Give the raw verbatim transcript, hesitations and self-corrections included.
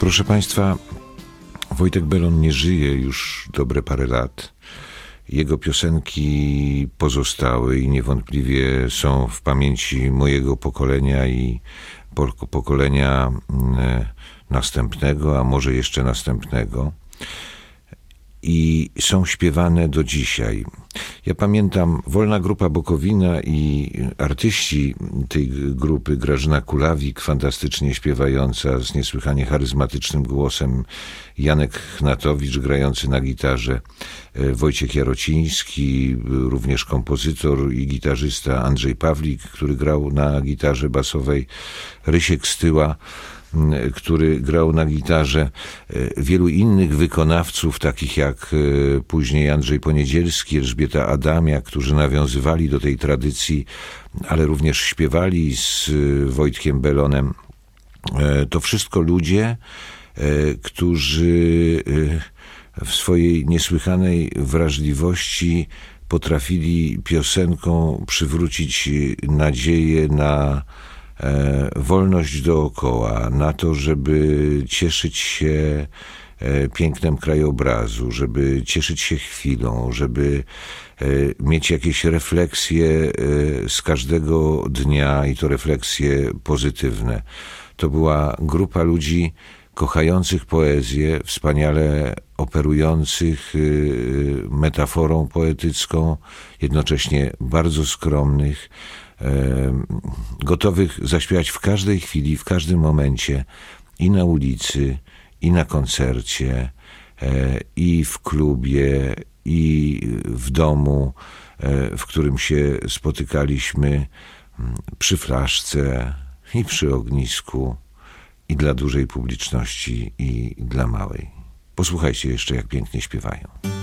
Proszę Państwa, Wojtek Belon nie żyje już dobre parę lat. Jego piosenki pozostały i niewątpliwie są w pamięci mojego pokolenia i pokolenia następnego, a może jeszcze następnego. I są śpiewane do dzisiaj. Ja pamiętam Wolna Grupa Bukowina i artyści tej grupy, Grażyna Kulawik, fantastycznie śpiewająca z niesłychanie charyzmatycznym głosem, Janek Chnatowicz grający na gitarze, Wojciech Jarociński, również kompozytor i gitarzysta, Andrzej Pawlik, który grał na gitarze basowej, Rysiek Styła, który grał na gitarze, wielu innych wykonawców, takich jak później Andrzej Poniedzielski, Elżbieta Adamia, którzy nawiązywali do tej tradycji, ale również śpiewali z Wojtkiem Belonem. To wszystko ludzie, którzy w swojej niesłychanej wrażliwości potrafili piosenką przywrócić nadzieję na wolność dookoła, na to, żeby cieszyć się pięknem krajobrazu, żeby cieszyć się chwilą, żeby mieć jakieś refleksje z każdego dnia i to refleksje pozytywne. To była grupa ludzi kochających poezję, wspaniale operujących metaforą poetycką, jednocześnie bardzo skromnych, gotowych zaśpiewać w każdej chwili, w każdym momencie, i na ulicy, i na koncercie, i w klubie, i w domu, w którym się spotykaliśmy, przy flaszce i przy ognisku, i dla dużej publiczności, i dla małej. Posłuchajcie jeszcze, jak pięknie śpiewają.